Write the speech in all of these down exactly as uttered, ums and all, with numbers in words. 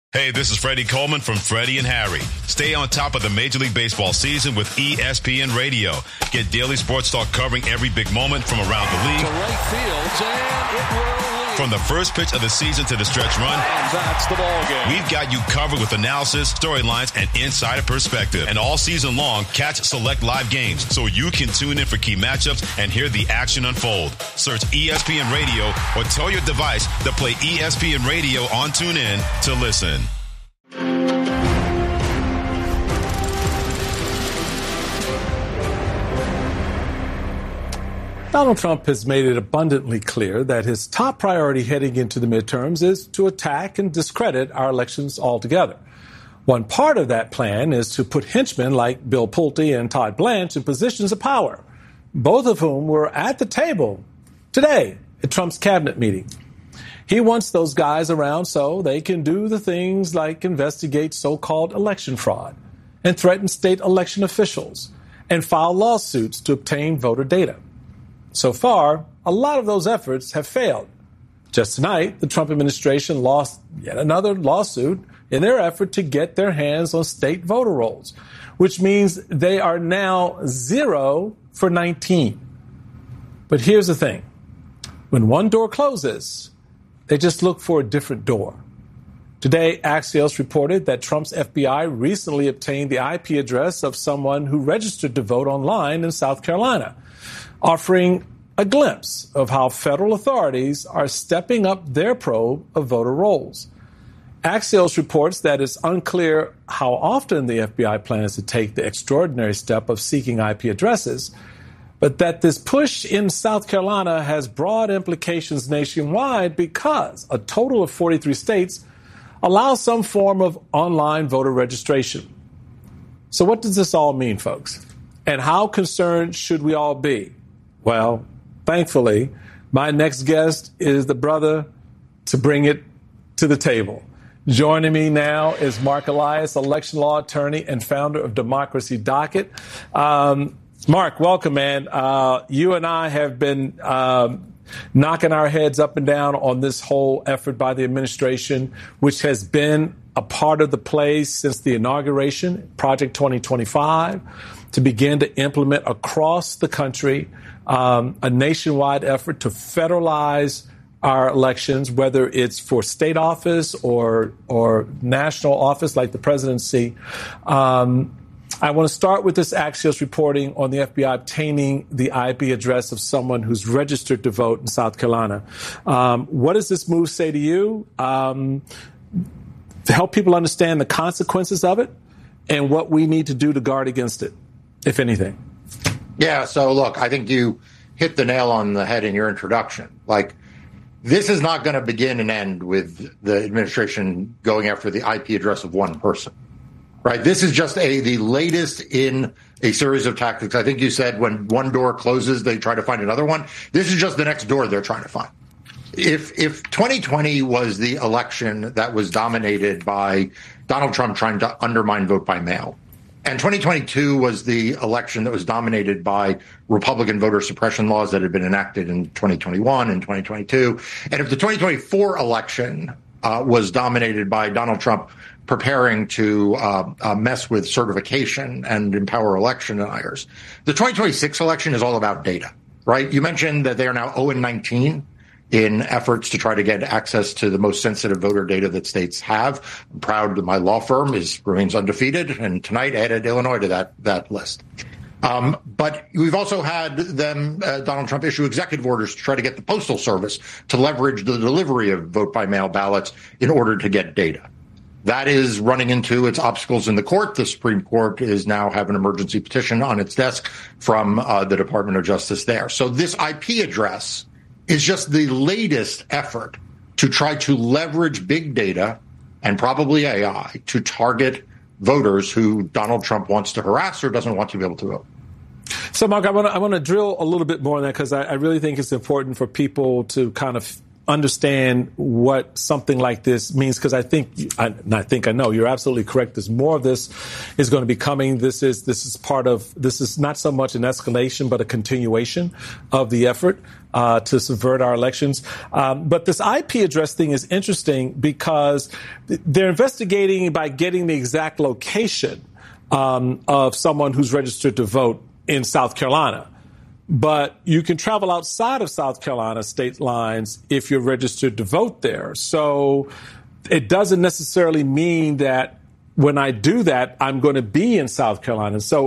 Hey, this is Freddie Coleman from Freddie and Harry. Stay on top of the Major League Baseball season with E S P N Radio. Get daily sports talk covering every big moment from around the league. To right field, and it will lead. From the first pitch of the season to the stretch run. And that's the ball game. We've got you covered with analysis, storylines, and insider perspective. And all season long, catch select live games so you can tune in for key matchups and hear the action unfold. Search E S P N Radio or tell your device to play E S P N Radio on TuneIn to listen. Donald Trump has made it abundantly clear that his top priority heading into the midterms is to attack and discredit our elections altogether. One part of that plan is to put henchmen like Bill Pulte and Todd Blanche in positions of power, both of whom were at the table today at Trump's cabinet meeting. He wants those guys around so they can do the things like investigate so-called election fraud and threaten state election officials and file lawsuits to obtain voter data. So far, a lot of those efforts have failed. Just tonight, the Trump administration lost yet another lawsuit in their effort to get their hands on state voter rolls, which means they are now zero for nineteen. But here's the thing. When one door closes, they just look for a different door. Today, Axios reported that Trump's F B I recently obtained the I P address of someone who registered to vote online in South Carolina, offering a glimpse of how federal authorities are stepping up their probe of voter rolls. Axios reports that it's unclear how often the F B I plans to take the extraordinary step of seeking I P addresses, but that this push in South Carolina has broad implications nationwide because a total of forty-three states allow some form of online voter registration. So what does this all mean, folks? And how concerned should we all be? Well, thankfully, my next guest is the brother to bring it to the table. Joining me now is Mark Elias, election law attorney and founder of Democracy Docket. Um, Mark, welcome, man. Uh, you and I have been um, knocking our heads up and down on this whole effort by the administration, which has been a part of the play since the inauguration, Project twenty twenty-five, to begin to implement across the country um, a nationwide effort to federalize our elections, whether it's for state office or or national office like the presidency. Um, I want to start with this Axios reporting on the F B I obtaining the I P address of someone who's registered to vote in South Carolina. Um, what does this move say to you? Um, to help people understand the consequences of it and what we need to do to guard against it, if anything. Yeah, so look, I think you hit the nail on the head in your introduction. Like, this is not going to begin and end with the administration going after the I P address of one person, right? This is just a the latest in a series of tactics. I think you said when one door closes, they try to find another one. This is just the next door they're trying to find. If if twenty twenty was the election that was dominated by Donald Trump trying to undermine vote by mail, and twenty twenty-two was the election that was dominated by Republican voter suppression laws that had been enacted in twenty twenty-one and twenty twenty-two. And if the twenty twenty-four election uh, was dominated by Donald Trump preparing to uh, uh, mess with certification and empower election deniers, the twenty twenty-six election is all about data, right? You mentioned that they are now oh and nineteen in efforts to try to get access to the most sensitive voter data that states have. I'm proud that my law firm is remains undefeated, and tonight added Illinois to that that list. Um, but we've also had them, uh, Donald Trump, issue executive orders to try to get the Postal Service to leverage the delivery of vote-by-mail ballots in order to get data. That is running into its obstacles in the court. The Supreme Court is now have an emergency petition on its desk from uh, the Department of Justice there. So this I P address is just the latest effort to try to leverage big data and probably A I to target voters who Donald Trump wants to harass or doesn't want to be able to vote. So, Mark, I want to I want to drill a little bit more on that because I, I really think it's important for people to kind of understand what something like this means, because I think, I, I think I know, you're absolutely correct. There's more of this is going to be coming. This is this is part of, this is not so much an escalation, but a continuation of the effort uh, to subvert our elections. Um, but this I P address thing is interesting because they're investigating by getting the exact location um, of someone who's registered to vote in South Carolina. But you can travel outside of South Carolina state lines if you're registered to vote there. So it doesn't necessarily mean that when I do that, I'm going to be in South Carolina. So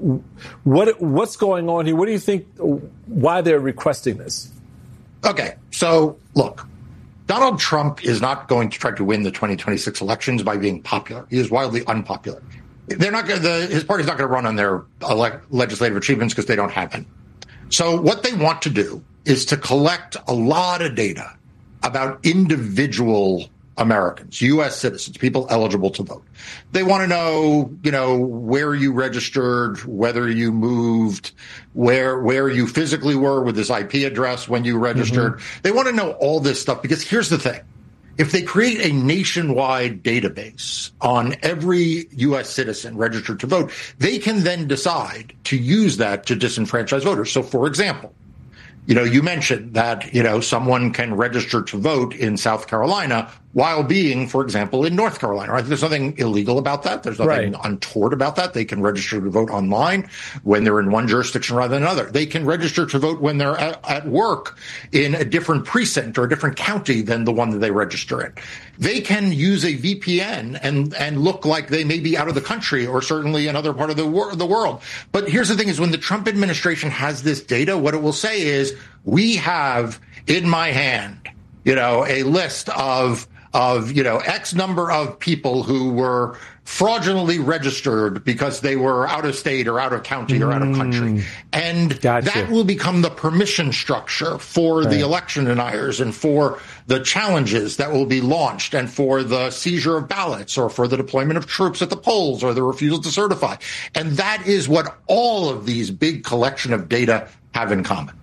what what's going on here? What do you think, why they're requesting this? Okay, so look, Donald Trump is not going to try to win the twenty twenty-six elections by being popular. He is wildly unpopular. They're not going to, his party's not going to run on their elect, legislative achievements because they don't have any. So what they want to do is to collect a lot of data about individual Americans, U S citizens, people eligible to vote. They want to know, you know, where you registered, whether you moved, where where you physically were with this I P address when you registered. Mm-hmm. They want to know all this stuff because here's the thing. If they create a nationwide database on every U S citizen registered to vote, they can then decide to use that to disenfranchise voters. So, for example, you know, you mentioned that, you know, someone can register to vote in South Carolina while being, for example, in North Carolina. Right? There's nothing illegal about that. There's nothing right. untoward about that. They can register to vote online when they're in one jurisdiction rather than another. They can register to vote when they're at, at work in a different precinct or a different county than the one that they register in. They can use a V P N and, and look like they may be out of the country or certainly another part of the, wor- the world. But here's the thing is when the Trump administration has this data, what it will say is we have in my hand, you know, a list of of, you know, X number of people who were fraudulently registered because they were out of state or out of county or out of country. And gotcha. That will become the permission structure for right. the election deniers and for the challenges that will be launched and for the seizure of ballots or for the deployment of troops at the polls or the refusal to certify. And that is what all of these big collection of data have in common.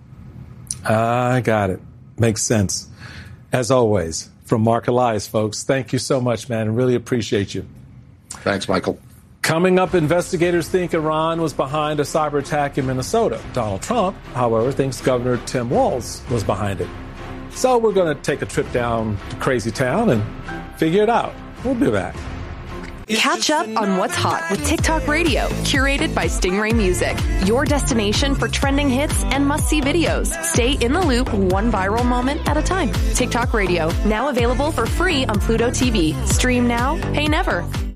I got it. Makes sense. As always. From Mark Elias, folks. Thank you so much, man. I really appreciate you. Thanks, Michael. Coming up, investigators think Iran was behind a cyber attack in Minnesota. Donald Trump, however, thinks Governor Tim Walz was behind it. So we're going to take a trip down to Crazy Town and figure it out. We'll be back. Catch up on what's hot with TikTok Radio, curated by Stingray Music. Your destination for trending hits and must-see videos. Stay in the loop, one viral moment at a time. TikTok Radio, now available for free on Pluto T V. Stream now, pay never.